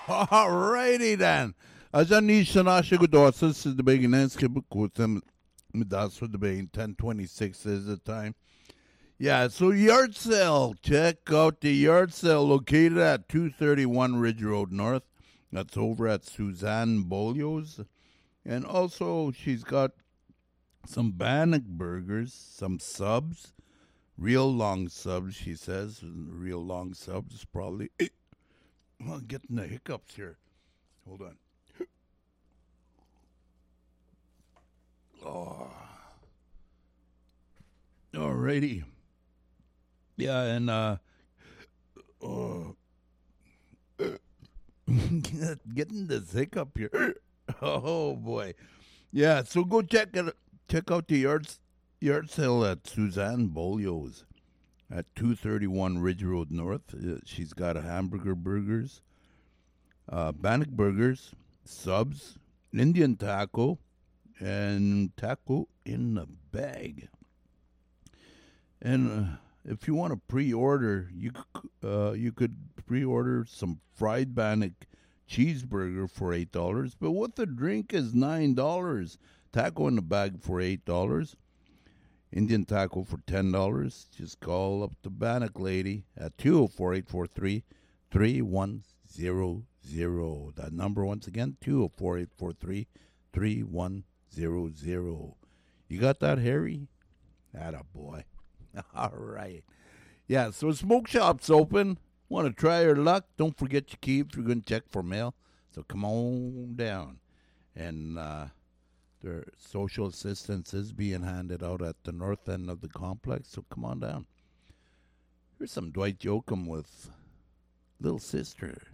Alrighty then. Azanisha Nashigodosis is the big landscape with them. That's what the big 1026 is the time. Yeah, so yard sale. Check out the yard sale located at 231 Ridge Road North. That's over at Suzanne Bolio's. And also, she's got some Bannock burgers, some subs, real long subs, she says. Real long subs, probably. I'm getting the hiccups here. Hold on. Oh. Alrighty. Yeah, and getting this hiccup here. Oh boy. Yeah, so go check out the yard sale at Suzanne Bolio's at 231 Ridge Road North. She's got hamburger burgers, Bannock burgers, subs, Indian taco, and taco in a bag. And if you want to pre-order, you could pre-order some fried Bannock cheeseburger for $8, but what the drink is $9. Taco in the bag for $8. Indian taco for $10. Just call up the Bannock lady at 204-843-3100. That number once again, 204-843-3100. You got that, Harry? Atta boy. All right. Yeah, so smoke shop's open. Want to try your luck? Don't forget your key if you're going to check for mail. So come on down. And their social assistance is being handed out at the north end of the complex. So come on down. Here's some Dwight Yoakam with Little Sister.